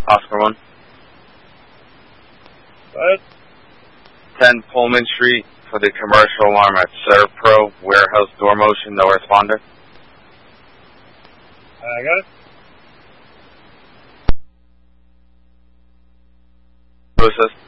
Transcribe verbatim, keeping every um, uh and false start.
Oscar one. What? ten Pullman Street for the commercial alarm at Servpro, warehouse door motion, no responder. I got it. Who is this?